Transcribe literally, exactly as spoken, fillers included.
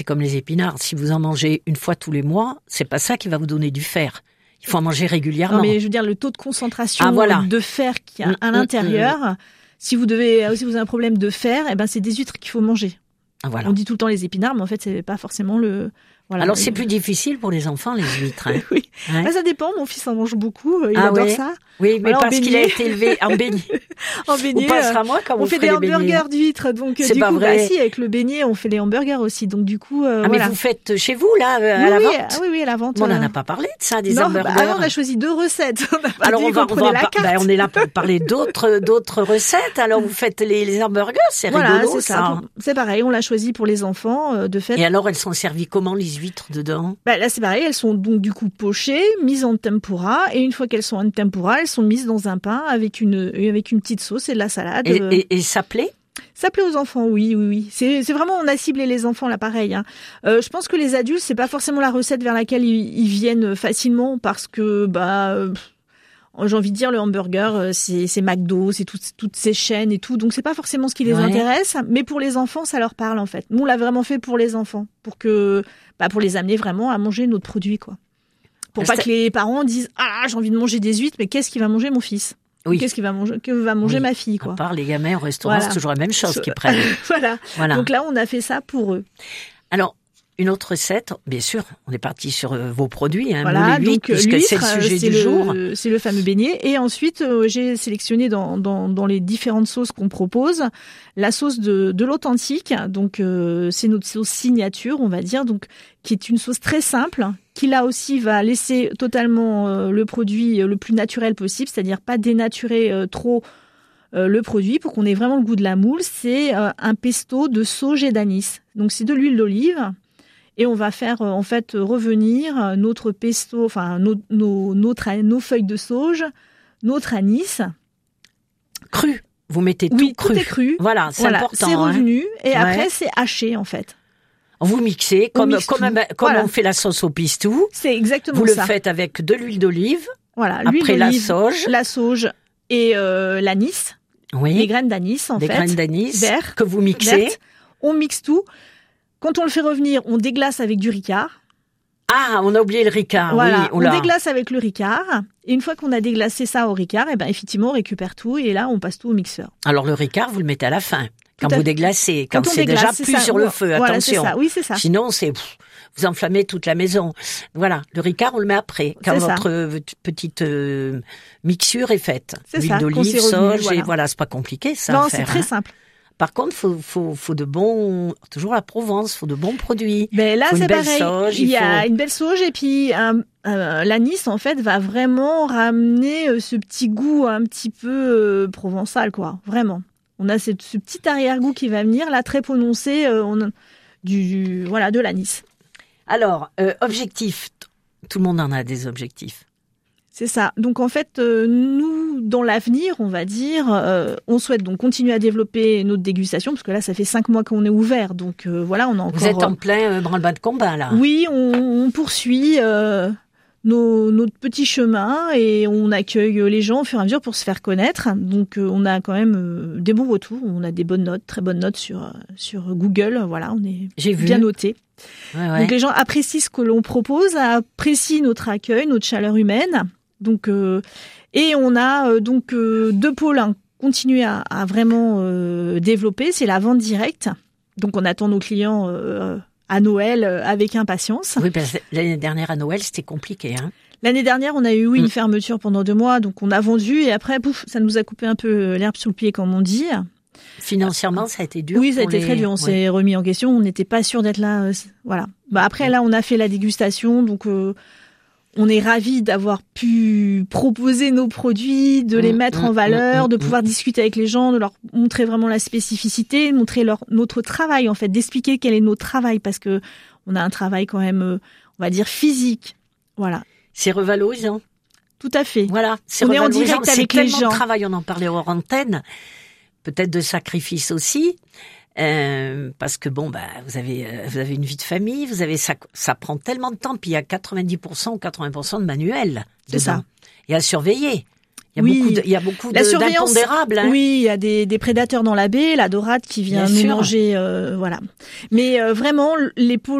C'est comme les épinards. Si vous en mangez une fois tous les mois, c'est pas ça qui va vous donner du fer. Il faut en manger régulièrement. Non, mais je veux dire, le taux de concentration ah, voilà. de fer qu'il y a à l'intérieur, mmh, mmh. si vous devez, si vous avez un problème de fer, eh ben, c'est des huîtres qu'il faut manger. Ah, voilà. On dit tout le temps les épinards, mais en fait, c'est pas forcément le... Voilà. Alors, c'est plus difficile pour les enfants, les huîtres. Hein. Oui. Ouais. Bah, ça dépend. Mon fils en mange beaucoup. Il ah, adore oui. ça. Oui, mais voilà, parce qu'il a été élevé en beignet. en beignet. On passera moi quand on fait des hamburgers d'huîtres. Donc, c'est du pas coup, vrai. bah, si, avec le beignet, on fait les hamburgers aussi. Donc, du coup, euh, Ah, voilà. mais vous faites chez vous, là, à oui, la oui, vente? ah, oui, oui, à la vente. Bon, on n'en a pas parlé de ça, des non, hamburgers. Bah, alors, on a choisi deux recettes. On a pas alors, dit on va, qu'on on va la par... carte. bah, on est là pour parler d'autres, d'autres recettes. Alors, vous faites les, les hamburgers, c'est voilà, rigolo, c'est ça. ça. Pour... C'est pareil, on l'a choisi pour les enfants, euh, de fait. Et alors, elles sont servies comment, les huîtres, dedans? Bah, là, c'est pareil, elles sont donc, du coup, pochées, mises en tempura, et une fois qu'elles sont en tempura, elles sont mises dans un pain avec une, avec une petite sauce et de la salade. Et, et, et ça plaît? Ça plaît aux enfants, oui, oui, oui. C'est, c'est vraiment, on a ciblé les enfants, là, pareil. Hein. Euh, je pense que les adultes, c'est pas forcément la recette vers laquelle ils, ils viennent facilement, parce que, bah, euh, j'ai envie de dire, le hamburger, c'est, c'est McDo, c'est tout, toutes ces chaînes et tout, donc c'est pas forcément ce qui les ouais. intéresse, mais pour les enfants, ça leur parle, en fait. Nous, on l'a vraiment fait pour les enfants, pour que, bah, pour les amener vraiment à manger notre produit, quoi. Pour pas que les parents disent « Ah, j'ai envie de manger des huîtres, mais qu'est-ce qu'il va manger mon fils ?» Oui. Qu'est-ce qu'il va manger, que va manger oui. ma fille, quoi. À part les gamins au restaurant, voilà. c'est toujours la même chose qu'ils prennent. voilà. voilà. Donc là, on a fait ça pour eux. Alors, une autre recette, bien sûr, on est parti sur euh, vos produits, hein, voilà, moule et huîtres, puisque l'huître, c'est le sujet c'est du le, jour. C'est le fameux beignet. Et ensuite, euh, j'ai sélectionné dans, dans, dans les différentes sauces qu'on propose, la sauce de, de l'authentique. Donc, euh, c'est notre sauce signature, on va dire, donc qui est une sauce très simple, qui là aussi va laisser totalement euh, le produit le plus naturel possible, c'est-à-dire pas dénaturer euh, trop euh, le produit pour qu'on ait vraiment le goût de la moule. C'est euh, un pesto de sauge et d'anis. Donc, c'est de l'huile d'olive. Et on va faire en fait revenir notre pesto, enfin nos, nos, notre, nos feuilles de sauge, notre anis. Cru. Vous mettez tout oui, cru. tout est cru. Voilà, c'est voilà, important. C'est revenu hein. et ouais. après c'est haché en fait. Vous mixez comme, mixe comme, un, comme voilà. on fait la sauce au pistou. C'est exactement vous ça. Vous le faites avec de l'huile d'olive. Voilà, l'huile après d'olive, la sauge. La sauge et euh, l'anis. Oui. Les graines d'anis en Des fait. Des graines d'anis vert, que vous mixez. Verte. On mixe tout. Quand on le fait revenir, on déglace avec du Ricard. Ah, on a oublié le Ricard. Voilà, oui, on, on déglace avec le Ricard. Et une fois qu'on a déglacé ça au Ricard, et ben effectivement, on récupère tout et là, on passe tout au mixeur. Alors le Ricard, vous le mettez à la fin, quand tout vous déglacez, quand, quand c'est déglace, déjà plus sur le feu. Voilà, attention. C'est ça. Oui, c'est ça. Sinon, c'est pff, vous enflammez toute la maison. Voilà, le Ricard, on le met après, quand c'est votre ça. petite euh, mixture est faite. C'est Huile ça. d'olive, sauge, voilà. et voilà, c'est pas compliqué ça. Non, à c'est faire, très hein. simple. Par contre, faut, faut, faut de bons, toujours la Provence, faut de bons produits. Mais là, faut c'est une belle pareil. Sauge, il y faut... a une belle sauge et puis un, euh, l'anis, en fait, va vraiment ramener euh, ce petit goût un petit peu euh, provençal, quoi. Vraiment. On a ce, ce petit arrière-goût qui va venir, là, très prononcé, euh, on a du, du, voilà, de l'anis. Alors, euh, objectif. Tout le monde en a des objectifs. C'est ça. Donc en fait, euh, nous, dans l'avenir, on va dire, euh, on souhaite donc continuer à développer notre dégustation, parce que là, ça fait cinq mois qu'on est ouvert. Donc euh, voilà, on a encore... Vous êtes en plein euh, branle-bas de combat, là. Oui, on, on poursuit euh, nos, notre petit chemin et on accueille les gens au fur et à mesure pour se faire connaître. Donc euh, on a quand même euh, des bons retours. On a des bonnes notes, très bonnes notes sur, sur Google. Voilà, on est J'ai vu. bien notés. Ouais, ouais. Donc les gens apprécient ce que l'on propose, apprécient notre accueil, notre chaleur humaine. Donc, euh, et on a euh, donc euh, deux pôles à continuer à, à vraiment euh, développer. C'est la vente directe. Donc, on attend nos clients euh, à Noël euh, avec impatience. Oui, parce que l'année dernière à Noël, c'était compliqué. Hein. L'année dernière, on a eu oui, une mmh. fermeture pendant deux mois. Donc, on a vendu et après, pouf, ça nous a coupé un peu l'herbe sous le pied, comme on dit. Financièrement, ça a été dur. Oui, ça a été les... très dur. On ouais. s'est remis en question. On n'était pas sûr d'être là. Euh, voilà. Bah, après, ouais. là, on a fait la dégustation. Donc... Euh, on est ravis d'avoir pu proposer nos produits, de les mettre en valeur, de pouvoir discuter avec les gens, de leur montrer vraiment la spécificité, montrer leur, notre travail, en fait, d'expliquer quel est notre travail, parce que on a un travail quand même, on va dire, physique. Voilà. C'est revalorisant. Tout à fait. Voilà. C'est on est en direct avec les gens. C'est tellement de travail, on en parlait hors antenne, peut-être de sacrifice aussi. Euh, parce que bon, bah, vous avez, euh, vous avez une vie de famille, vous avez ça, ça prend tellement de temps, puis il y a quatre-vingt-dix pour cent ou quatre-vingts pour cent de manuel. C'est ça. Et à surveiller. Il y a oui. beaucoup de, il y a beaucoup la de, surveillance, d'impondérables. Hein. Oui, il y a des, des prédateurs dans la baie, la dorade qui vient Bien nous sûr. manger, euh, voilà. Mais euh, vraiment, les